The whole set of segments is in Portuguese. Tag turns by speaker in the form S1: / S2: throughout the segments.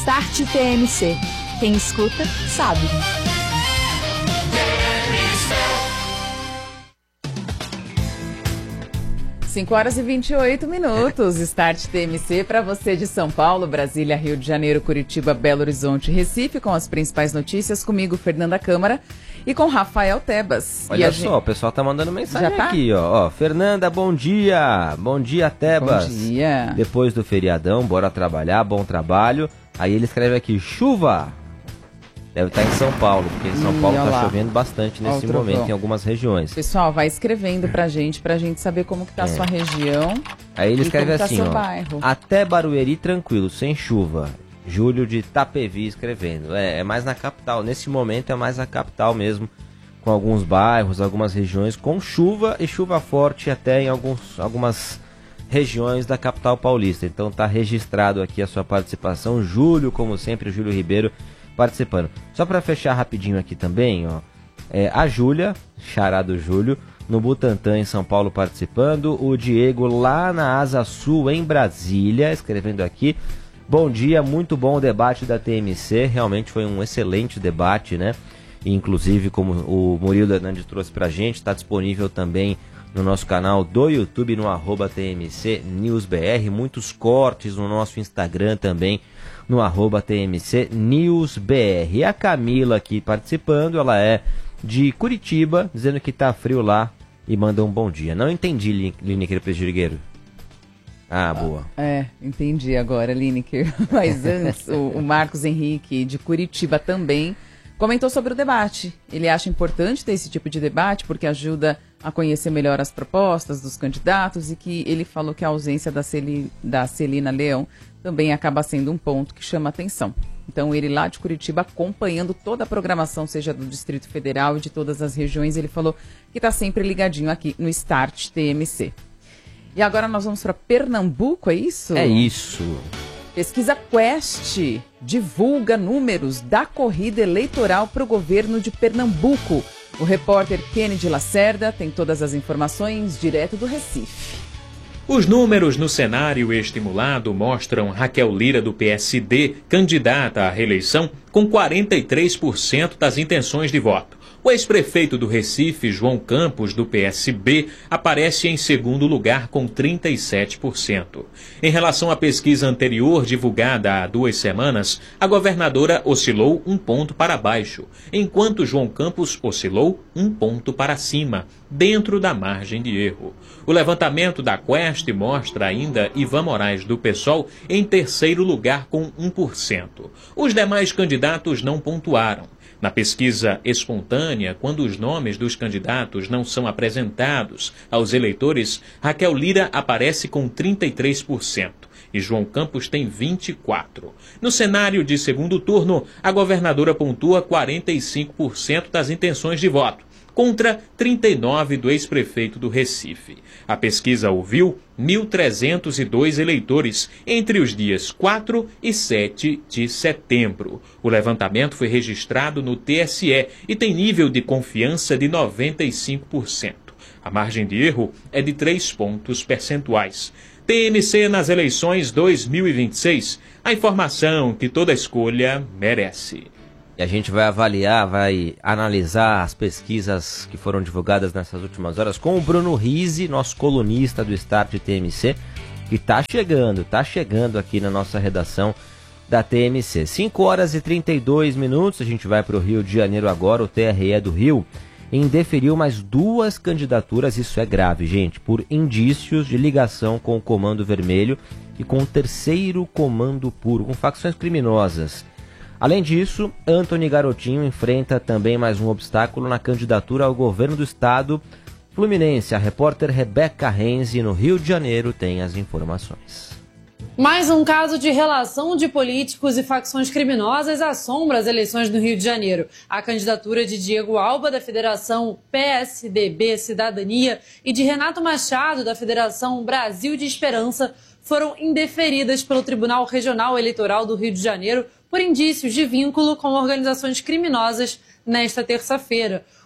S1: Start TMC. Quem escuta, sabe.
S2: Cinco horas e 28 minutos. Start TMC para você de São Paulo, Brasília, Rio de Janeiro, Curitiba, Belo Horizonte, Recife, com as principais notícias. Comigo, Fernanda Câmara, e com Rafael Tebas.
S3: Olha só, o pessoal tá mandando mensagem aqui, ó. Fernanda, bom dia. Bom dia, Tebas.
S2: Bom dia.
S3: Depois do feriadão, bora trabalhar, bom trabalho. Aí ele escreve aqui, chuva. Deve estar em São Paulo, porque em São Paulo tá chovendo bastante nesse momento em algumas regiões.
S2: Pessoal, vai escrevendo pra gente saber como que tá a sua região.
S3: Aí ele escreve assim,
S2: tá
S3: ó,
S2: bairro.
S3: Até Barueri tranquilo, sem chuva. Júlio de Itapevi escrevendo. É mais na capital, nesse momento é mais na capital mesmo, com alguns bairros, algumas regiões com chuva e chuva forte até em algumas regiões da capital paulista. Então tá registrado aqui a sua participação. Júlio, como sempre, o Júlio Ribeiro participando. Só para fechar rapidinho aqui também, ó, a Júlia, xará do Júlio, no Butantã, em São Paulo, participando. O Diego lá na Asa Sul, em Brasília, escrevendo aqui. Bom dia, muito bom o debate da TMC. Realmente foi um excelente debate, né? E, inclusive, como o Murilo Hernandes trouxe pra gente, está disponível também no nosso canal do YouTube, no @TMC NewsBR. Muitos cortes no nosso Instagram também, no @TMC NewsBR. E a Camila aqui participando, ela é de Curitiba, dizendo que tá frio lá e manda um bom dia. Não entendi, Lineker Pejirgueiro. Ah, boa.
S2: Entendi agora, Lineker. Mas antes, o Marcos Henrique, de Curitiba também, comentou sobre o debate. Ele acha importante ter esse tipo de debate porque ajuda a conhecer melhor as propostas dos candidatos e que ele falou que a ausência da Celina Leão também acaba sendo um ponto que chama atenção. Então, ele lá de Curitiba, acompanhando toda a programação, seja do Distrito Federal e de todas as regiões, ele falou que está sempre ligadinho aqui no Start TMC. E agora nós vamos para Pernambuco, é isso?
S3: É isso.
S2: Pesquisa Quest divulga números da corrida eleitoral para o governo de Pernambuco. O repórter Kennedy Lacerda tem todas as informações direto do Recife.
S4: Os números no cenário estimulado mostram Raquel Lira, do PSD, candidata à reeleição, com 43% das intenções de voto. O ex-prefeito do Recife, João Campos, do PSB, aparece em segundo lugar com 37%. Em relação à pesquisa anterior, divulgada há 2 semanas, a governadora oscilou 1 ponto para baixo, enquanto João Campos oscilou 1 ponto para cima, dentro da margem de erro. O levantamento da Quest mostra ainda Ivan Moraes, do PSOL, em terceiro lugar com 1%. Os demais candidatos não pontuaram. Na pesquisa espontânea, quando os nomes dos candidatos não são apresentados aos eleitores, Raquel Lira aparece com 33% e João Campos tem 24%. No cenário de segundo turno, a governadora pontua 45% das intenções de voto, contra 39% do ex-prefeito do Recife. A pesquisa ouviu 1.302 eleitores entre os dias 4 e 7 de setembro. O levantamento foi registrado no TSE e tem nível de confiança de 95%. A margem de erro é de 3 pontos percentuais. TMC nas eleições 2026. A informação que toda escolha merece.
S3: E a gente vai avaliar, vai analisar as pesquisas que foram divulgadas nessas últimas horas com o Bruno Rizzi, nosso colunista do Start TMC, que tá chegando aqui na nossa redação da TMC. 5 horas e 32 minutos, a gente vai para o Rio de Janeiro agora. O TRE do Rio indeferiu mais 2 candidaturas, isso é grave, gente, por indícios de ligação com o Comando Vermelho e com o Terceiro Comando Puro, com facções criminosas. Além disso, Antony Garotinho enfrenta também mais um obstáculo na candidatura ao governo do estado fluminense. A repórter Rebeca Renzi, no Rio de Janeiro, tem as informações.
S5: Mais um caso de relação de políticos e facções criminosas assombra as eleições do Rio de Janeiro. A candidatura de Diego Alba, da Federação PSDB Cidadania, e de Renato Machado, da Federação Brasil de Esperança, foram indeferidas pelo Tribunal Regional Eleitoral do Rio de Janeiro por indícios de vínculo com organizações criminosas nesta terça-feira.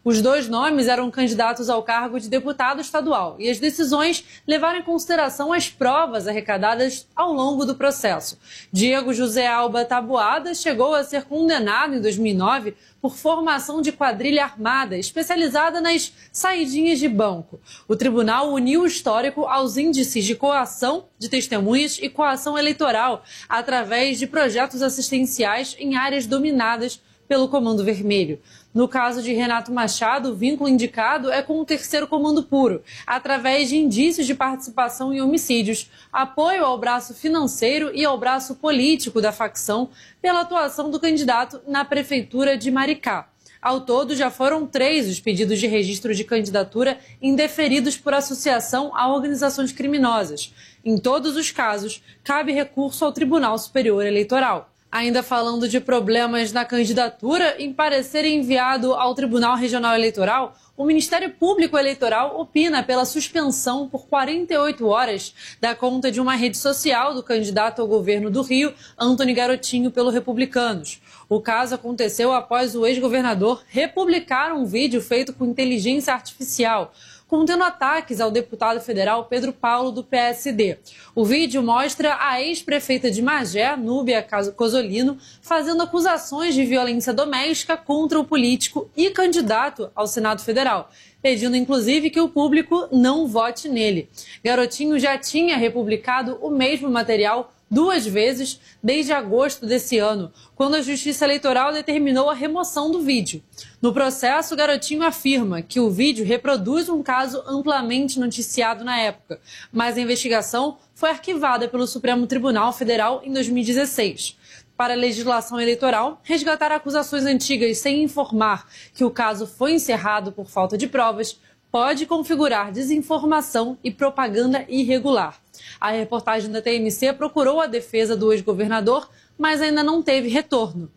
S5: Os 2 nomes eram candidatos ao cargo de deputado estadual e as decisões levaram em consideração as provas arrecadadas ao longo do processo. Diego José Alba Taboada chegou a ser condenado em 2009 por formação de quadrilha armada especializada nas saidinhas de banco. O tribunal uniu o histórico aos índices de coação de testemunhas e coação eleitoral através de projetos assistenciais em áreas dominadas pelo Comando Vermelho. No caso de Renato Machado, o vínculo indicado é com o terceiro comando puro, através de indícios de participação em homicídios, apoio ao braço financeiro e ao braço político da facção pela atuação do candidato na prefeitura de Maricá. Ao todo, já foram 3 os pedidos de registro de candidatura indeferidos por associação a organizações criminosas. Em todos os casos, cabe recurso ao Tribunal Superior Eleitoral. Ainda falando de problemas na candidatura, em parecer enviado ao Tribunal Regional Eleitoral, o Ministério Público Eleitoral opina pela suspensão por 48 horas da conta de uma rede social do candidato ao governo do Rio, Antony Garotinho, pelo Republicanos. O caso aconteceu após o ex-governador republicar um vídeo feito com inteligência artificial, contendo ataques ao deputado federal Pedro Paulo, do PSD. O vídeo mostra a ex-prefeita de Magé, Núbia Cosolino, fazendo acusações de violência doméstica contra o político e candidato ao Senado Federal, pedindo inclusive que o público não vote nele. Garotinho já tinha republicado o mesmo material 2 vezes desde agosto desse ano, quando a Justiça Eleitoral determinou a remoção do vídeo. No processo, Garotinho afirma que o vídeo reproduz um caso amplamente noticiado na época, mas a investigação foi arquivada pelo Supremo Tribunal Federal em 2016. Para a legislação eleitoral, resgatar acusações antigas sem informar que o caso foi encerrado por falta de provas pode configurar desinformação e propaganda irregular. A reportagem da TMC procurou a defesa do ex-governador, mas ainda não teve retorno.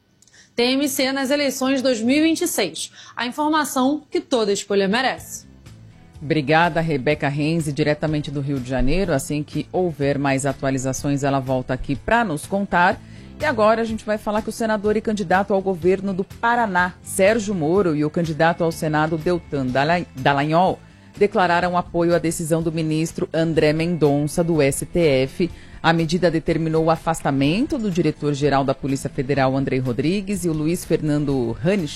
S5: TMC nas eleições 2026. A informação que toda escolha merece.
S2: Obrigada, Rebeca Renzi, diretamente do Rio de Janeiro. Assim que houver mais atualizações, ela volta aqui para nos contar. E agora a gente vai falar que o senador e candidato ao governo do Paraná, Sérgio Moro, e o candidato ao Senado, Deltan Dallagnol, declararam apoio à decisão do ministro André Mendonça, do STF. A medida determinou o afastamento do diretor-geral da Polícia Federal, Andrei Rodrigues, e o Luiz Fernando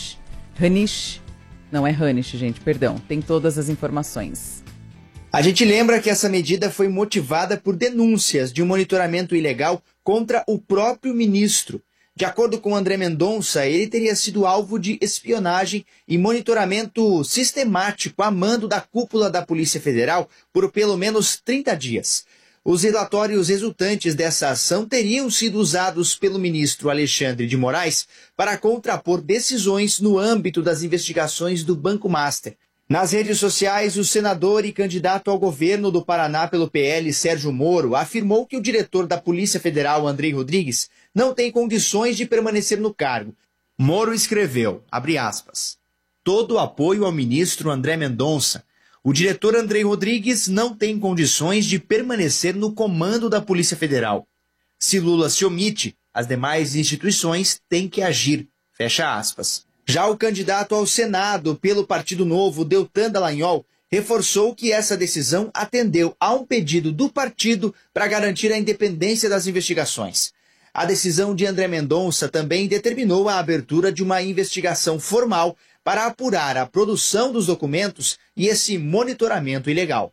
S2: Ranisch. Não é Ranisch, gente, perdão. Tem todas as informações.
S6: A gente lembra que essa medida foi motivada por denúncias de um monitoramento ilegal contra o próprio ministro. De acordo com André Mendonça, ele teria sido alvo de espionagem e monitoramento sistemático a mando da cúpula da Polícia Federal por pelo menos 30 dias. Os relatórios resultantes dessa ação teriam sido usados pelo ministro Alexandre de Moraes para contrapor decisões no âmbito das investigações do Banco Master. Nas redes sociais, o senador e candidato ao governo do Paraná pelo PL, Sérgio Moro, afirmou que o diretor da Polícia Federal, Andrei Rodrigues, não tem condições de permanecer no cargo. Moro escreveu, abre aspas, todo o apoio ao ministro André Mendonça. O diretor Andrei Rodrigues não tem condições de permanecer no comando da Polícia Federal. Se Lula se omite, as demais instituições têm que agir. Fecha aspas. Já o candidato ao Senado pelo Partido Novo, Deltan Dallagnol, reforçou que essa decisão atendeu a um pedido do partido para garantir a independência das investigações. A decisão de André Mendonça também determinou a abertura de uma investigação formal para apurar a produção dos documentos e esse monitoramento ilegal.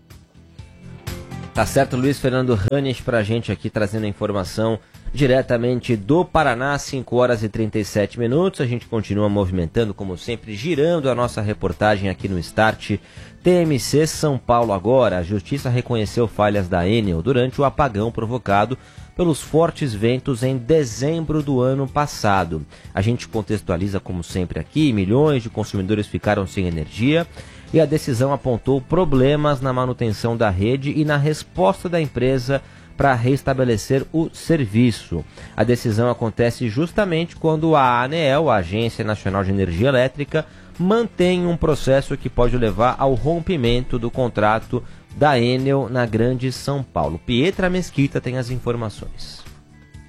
S3: Tá certo, Luiz Fernando Ranisch para a gente aqui trazendo a informação diretamente do Paraná, 5 horas e 37 minutos. A gente continua movimentando, como sempre, girando a nossa reportagem aqui no Start. TMC São Paulo agora. A Justiça reconheceu falhas da Enel durante o apagão provocado pelos fortes ventos em dezembro do ano passado. A gente contextualiza, como sempre aqui, milhões de consumidores ficaram sem energia e a decisão apontou problemas na manutenção da rede e na resposta da empresa para restabelecer o serviço. A decisão acontece justamente quando a ANEEL, a Agência Nacional de Energia Elétrica, mantém um processo que pode levar ao rompimento do contrato da Enel na Grande São Paulo. Pietra Mesquita tem as informações.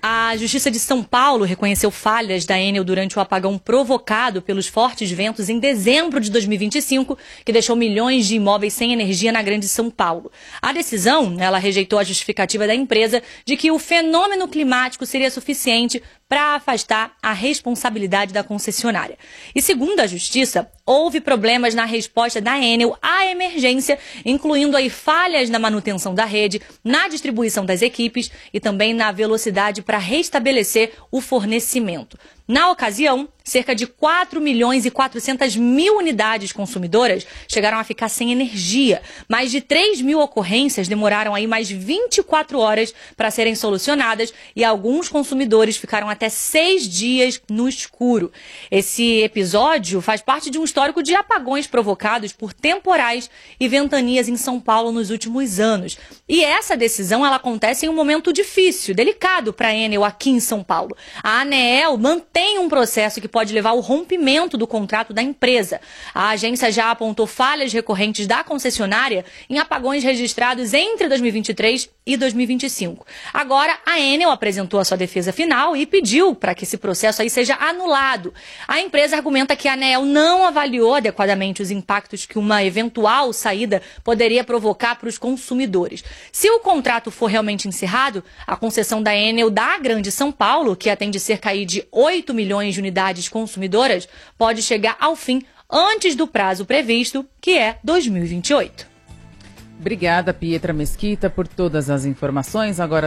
S7: A Justiça de São Paulo reconheceu falhas da Enel durante o apagão provocado pelos fortes ventos em dezembro de 2025, que deixou milhões de imóveis sem energia na Grande São Paulo. A decisão, ela rejeitou a justificativa da empresa de que o fenômeno climático seria suficiente para afastar a responsabilidade da concessionária. E segundo a Justiça, houve problemas na resposta da Enel à emergência, incluindo aí falhas na manutenção da rede, na distribuição das equipes e também na velocidade para restabelecer o fornecimento. Na ocasião, cerca de 4.400.000 unidades consumidoras chegaram a ficar sem energia. Mais de 3.000 ocorrências demoraram aí mais 24 horas para serem solucionadas e alguns consumidores ficaram até 6 dias no escuro. Esse episódio faz parte de um histórico de apagões provocados por temporais e ventanias em São Paulo nos últimos anos. E essa decisão ela acontece em um momento difícil, delicado para a Enel aqui em São Paulo. A ANEEL mantém um processo que pode levar ao rompimento do contrato da empresa. A agência já apontou falhas recorrentes da concessionária em apagões registrados entre 2023 e 2025. Agora, a Enel apresentou a sua defesa final e pediu para que esse processo aí seja anulado. A empresa argumenta que a ANEEL não avaliou adequadamente os impactos que uma eventual saída poderia provocar para os consumidores. Se o contrato for realmente encerrado, a concessão da Enel da Grande São Paulo, que atende cerca aí de 8 milhões de unidades consumidoras, pode chegar ao fim antes do prazo previsto, que é 2028.
S2: Obrigada, Pietra Mesquita, por todas as informações. Agora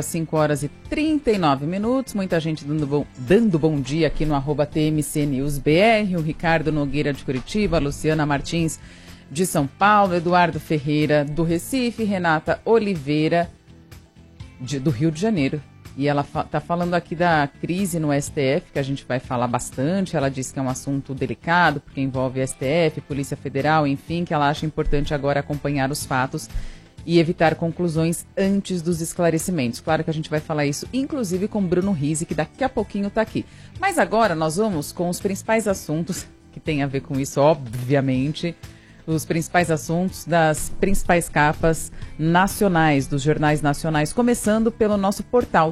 S2: 5h39. Muita gente dando bom dia aqui no @TMCNewsBR. O Ricardo Nogueira de Curitiba, a Luciana Martins de São Paulo, Eduardo Ferreira do Recife, Renata Oliveira do Rio de Janeiro. E ela está falando aqui da crise no STF, que a gente vai falar bastante. Ela disse que é um assunto delicado, porque envolve STF, Polícia Federal, enfim, que ela acha importante agora acompanhar os fatos e evitar conclusões antes dos esclarecimentos. Claro que a gente vai falar isso, inclusive com Bruno Rizzi, que daqui a pouquinho está aqui. Mas agora nós vamos com os principais assuntos que tem a ver com isso, obviamente. Os principais assuntos das principais capas nacionais, dos jornais nacionais, começando pelo nosso portal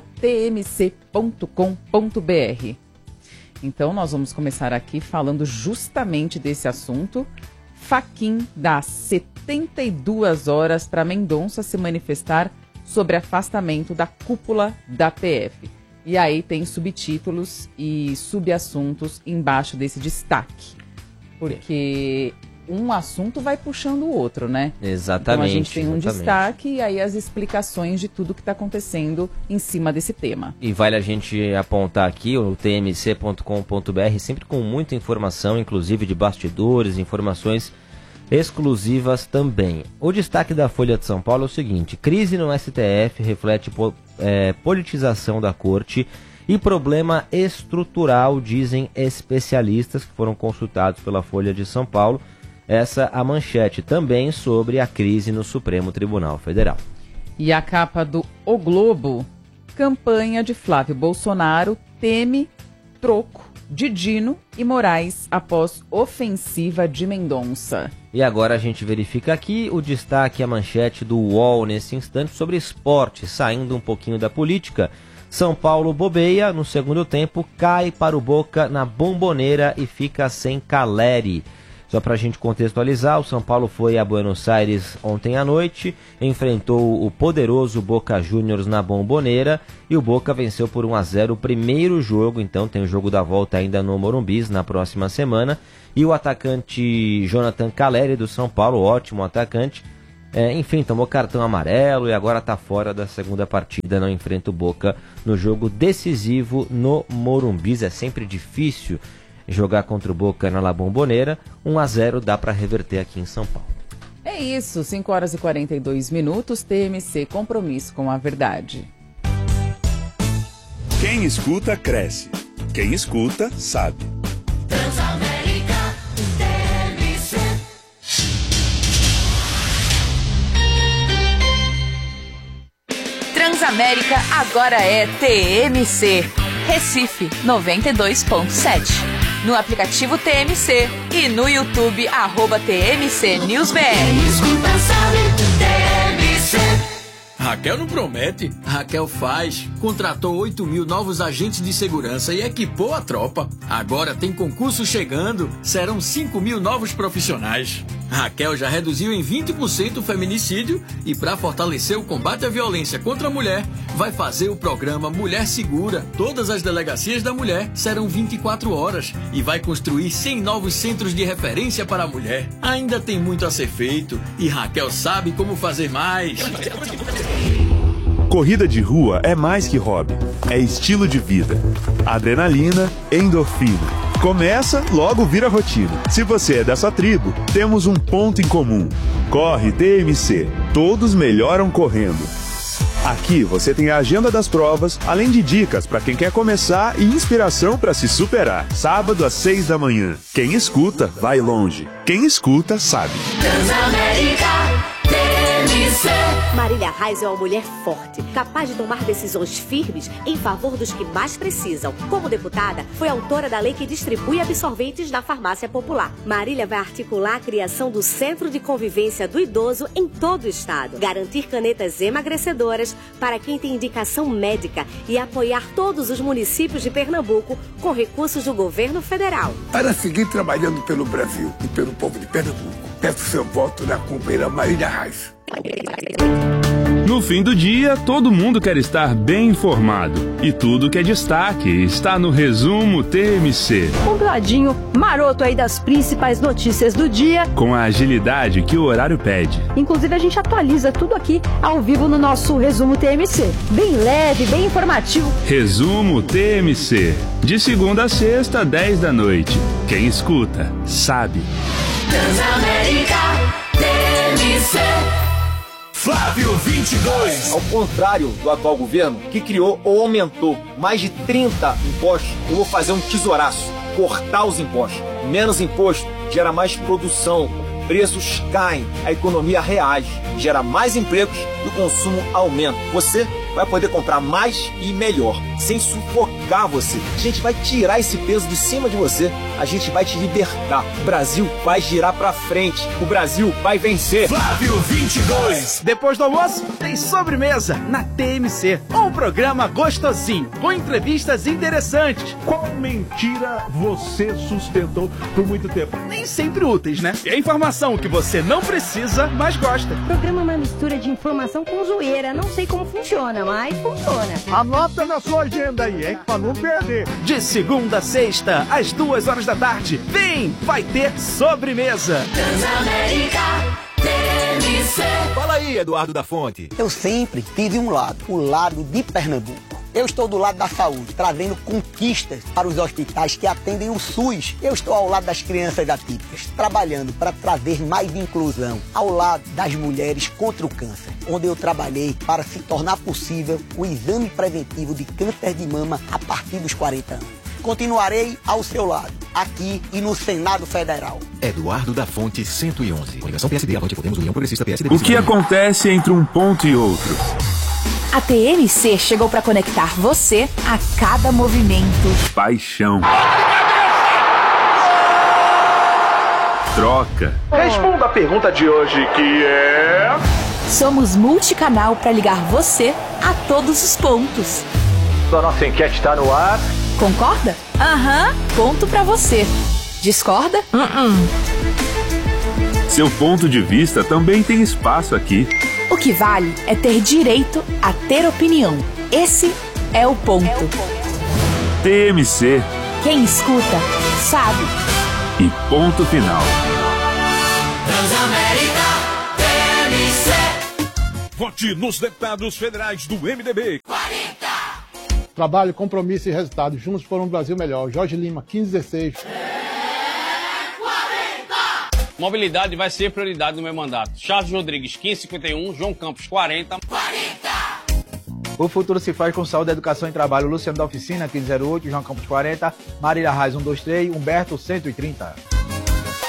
S2: tmc.com.br. Então, nós vamos começar aqui falando justamente desse assunto. Fachin dá 72 horas para Mendonça se manifestar sobre afastamento da cúpula da PF. E aí tem subtítulos e subassuntos embaixo desse destaque. Porque um assunto vai puxando o outro, né?
S3: Exatamente.
S2: Então a gente tem um destaque e aí as explicações de tudo que está acontecendo em cima desse tema.
S3: E vale a gente apontar aqui o tmc.com.br, sempre com muita informação, inclusive de bastidores, informações exclusivas também. O destaque da Folha de São Paulo é o seguinte: crise no STF reflete politização da corte e problema estrutural, dizem especialistas que foram consultados pela Folha de São Paulo. Essa a manchete também sobre a crise no Supremo Tribunal Federal.
S2: E a capa do O Globo: campanha de Flávio Bolsonaro teme troco de Dino e Moraes após ofensiva de Mendonça.
S3: E agora a gente verifica aqui o destaque, a manchete do UOL nesse instante sobre esporte, saindo um pouquinho da política. São Paulo bobeia, no segundo tempo cai para o Boca na Bombonera e fica sem Caleri. Só para a gente contextualizar, o São Paulo foi a Buenos Aires ontem à noite, enfrentou o poderoso Boca Juniors na Bombonera e o Boca venceu por 1-0 o primeiro jogo. Então tem o jogo da volta ainda no Morumbi na próxima semana. E o atacante Jonathan Caleri do São Paulo, ótimo atacante, enfim, tomou cartão amarelo e agora está fora da segunda partida, não enfrenta o Boca no jogo decisivo no Morumbi. É sempre difícil jogar contra o Boca na La Bombonera. 1-0 dá para reverter aqui em São Paulo.
S2: É isso, 5h42, TMC, compromisso com a verdade.
S8: Quem escuta, cresce. Quem escuta, sabe.
S9: Transamérica, TMC.
S1: Transamérica agora é TMC. Recife 92.7. No aplicativo TMC e no YouTube @TMC NewsBR.
S9: Quem escuta sabe, TMC.
S10: Raquel não promete, Raquel faz. Contratou 8 mil novos agentes de segurança e equipou a tropa. Agora tem concurso chegando, serão 5 mil novos profissionais. Raquel já reduziu em 20% o feminicídio e, para fortalecer o combate à violência contra a mulher, vai fazer o programa Mulher Segura. Todas as delegacias da mulher serão 24 horas e vai construir 100 novos centros de referência para a mulher. Ainda tem muito a ser feito e Raquel sabe como fazer mais.
S8: Corrida de rua é mais que hobby, é estilo de vida. Adrenalina, endorfina. Começa, logo vira rotina. Se você é dessa tribo, temos um ponto em comum. Corre TMC. Todos melhoram correndo. Aqui você tem a agenda das provas, além de dicas para quem quer começar e inspiração para se superar. Sábado às 6 da manhã. Quem escuta, vai longe. Quem escuta, sabe.
S9: Transamérica TMC.
S11: Marília Reis é uma mulher forte, capaz de tomar decisões firmes em favor dos que mais precisam. Como deputada, foi autora da lei que distribui absorventes na farmácia popular. Marília vai articular a criação do Centro de Convivência do Idoso em todo o estado, garantir canetas emagrecedoras para quem tem indicação médica e apoiar todos os municípios de Pernambuco com recursos do governo federal.
S12: Para seguir trabalhando pelo Brasil e pelo povo de Pernambuco, peço seu voto na companheira Marília Reis.
S13: No fim do dia, todo mundo quer estar bem informado. E tudo que é destaque está no Resumo TMC.
S14: Compladinho, maroto aí das principais notícias do dia.
S13: Com a agilidade que o horário pede.
S14: Inclusive, a gente atualiza tudo aqui ao vivo no nosso Resumo TMC. Bem leve, bem informativo.
S13: Resumo TMC. De segunda a sexta, 10 da noite. Quem escuta, sabe.
S9: Transamérica TMC.
S15: Flávio 22.
S16: Ao contrário do atual governo, que criou ou aumentou mais de 30 impostos, eu vou fazer um tesouraço, cortar os impostos. Menos imposto gera mais produção, preços caem, a economia reage, gera mais empregos e o consumo aumenta. Você vai poder comprar mais e melhor, sem sufocar você. A gente vai tirar esse peso de cima de você, a gente vai te libertar. O Brasil vai girar pra frente, o Brasil vai vencer.
S15: Flávio 22.
S17: Depois do almoço, tem sobremesa na TMC. Um programa gostosinho, com entrevistas interessantes.
S18: Qual mentira você sustentou por muito tempo?
S17: Nem sempre úteis, né? É informação que você não precisa, mas gosta.
S14: O programa é uma mistura de informação com zoeira. Não sei como funciona, mas funciona.
S18: Anota na sua agenda aí, hein? Pra não perder.
S17: De segunda a sexta, às 2 horas da tarde. Vem, vai ter sobremesa.
S9: Transamérica TMC.
S15: Fala aí, Eduardo da Fonte.
S19: Eu sempre tive um lado, o lado de Pernambuco. Eu estou do lado da saúde, trazendo conquistas para os hospitais que atendem o SUS. Eu estou ao lado das crianças atípicas, trabalhando para trazer mais inclusão, ao lado das mulheres contra o câncer, onde eu trabalhei para se tornar possível o exame preventivo de câncer de mama a partir dos 40 anos. Continuarei ao seu lado, aqui e no Senado Federal.
S15: Eduardo da Fonte 111. Coligação PSD, Avante Podemos, União Progressista, PSD.
S13: O que acontece entre um ponto e outro?
S1: A TMC chegou para conectar você a cada movimento.
S13: Paixão. Troca.
S18: Responda a pergunta de hoje, que é...
S1: Somos multicanal para ligar você a todos os pontos.
S18: A nossa enquete está no ar.
S1: Concorda? Aham. Ponto para você. Discorda?
S13: Seu ponto de vista também tem espaço aqui.
S1: O que vale é ter direito a ter opinião. Esse é o ponto.
S13: TMC.
S1: Quem escuta, sabe.
S13: E ponto final.
S9: Transamérica TMC.
S15: Vote nos deputados federais do MDB.
S9: 40.
S18: Trabalho, compromisso e resultado. Juntos por um Brasil melhor. Jorge Lima, 1516.
S20: Mobilidade vai ser prioridade no meu mandato. Chaves Rodrigues, 1551, João Campos, 40.
S21: O futuro se faz com saúde, educação e trabalho. Luciano da Oficina, 1508, João Campos, 40. Marília Reis, 123, Humberto, 130.